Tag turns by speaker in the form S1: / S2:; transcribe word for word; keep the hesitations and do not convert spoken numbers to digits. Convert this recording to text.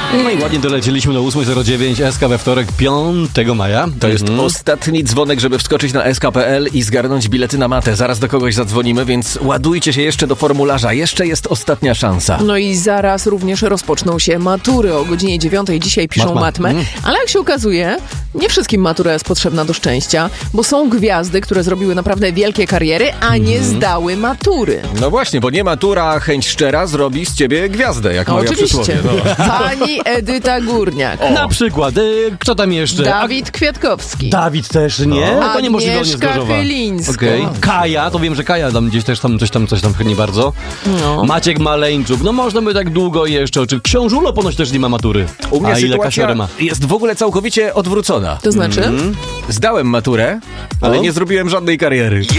S1: No i ładnie dolecieliśmy do ósma zero dziewięć S K we wtorek, piątego maja.
S2: To jest
S1: Mhm.
S2: ostatni dzwonek, żeby wskoczyć na S K kropka P L i zgarnąć bilety na matę. Zaraz do kogoś zadzwonimy, więc ładujcie się jeszcze do formularza. Jeszcze jest ostatnia szansa.
S3: No i zaraz również rozpoczną się matury. O godzinie dziewiątej dzisiaj piszą
S1: Matma.
S3: matmę.
S1: Mm.
S3: Ale jak się okazuje, nie wszystkim matura jest potrzebna do szczęścia, bo są gwiazdy, które zrobiły naprawdę wielkie kariery, a nie
S1: Mhm.
S3: zdały matury.
S2: No właśnie, bo nie matura, a chęć szczera zrobi z ciebie gwiazdę, jak
S3: No,
S2: moja
S3: oczywiście.
S2: przysłowie. No.
S3: Pani Edyta Górniak.
S2: O.
S1: Na przykład, y, kto tam jeszcze?
S3: Dawid Kwiatkowski.
S1: A, Dawid też, nie?
S2: No.
S1: No to niemożliwe, on jest z
S3: Agnieszka
S1: Gorzowa.
S3: Chylińska.
S1: Okej. Kaja, to wiem, że Kaja tam gdzieś też tam coś tam, coś tam nie bardzo.
S3: No.
S1: Maciek Maleńczuk, no można by tak długo jeszcze. Czy Książulo ponoć też nie ma matury.
S2: U mnie
S1: A ile
S2: sytuacja
S1: Kasiora ma?
S2: jest w ogóle całkowicie odwrócona.
S3: To znaczy?
S2: Zdałem maturę, ale
S1: No.
S2: nie zrobiłem żadnej kariery.